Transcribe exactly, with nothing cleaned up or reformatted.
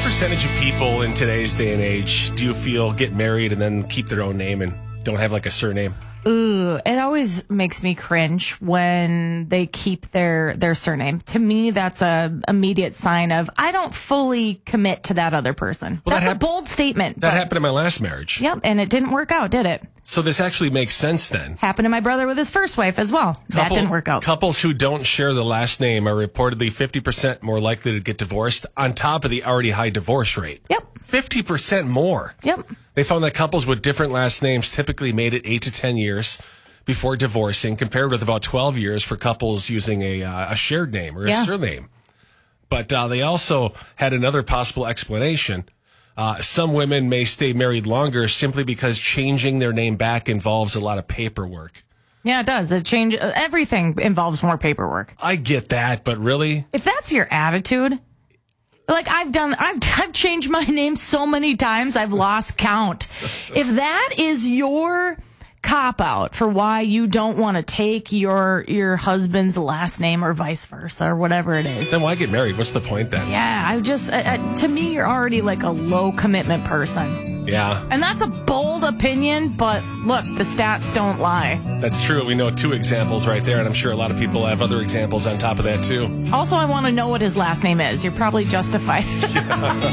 percentage of people in today's day and age do you feel get married and then keep their own name and don't have like a surname? Ooh, it always makes me cringe when they keep their, their surname. To me, that's a immediate sign of, I don't fully commit to that other person. Well, that's that a hap- bold statement. That but- happened in my last marriage. Yep, and it didn't work out, did it? So this actually makes sense then. Happened to my brother with his first wife as well. that Couple- didn't work out. Couples who don't share the last name are reportedly fifty percent more likely to get divorced on top of the already high divorce rate. Yep. fifty percent more. Yep. They found that couples with different last names typically made it eight to ten years before divorcing, compared with about twelve years for couples using a, uh, a shared name or a Yeah. surname. But uh, they also had another possible explanation. Uh, some women may stay married longer simply because changing their name back involves a lot of paperwork. Yeah, it does. It change everything involves more paperwork. I get that, but really? If that's your attitude, like I've done, I've I've changed my name so many times, I've lost count. If that is your cop out for why you don't want to take your your husband's last name or vice versa or whatever it is. Then why get married? What's the point then? Yeah, I just, uh, uh, to me, you're already like a low commitment person. Yeah. And that's a bold opinion, but look, the stats don't lie. That's true. We know two examples right there, and I'm sure a lot of people have other examples on top of that too. Also, I want to know what his last name is. You're probably justified.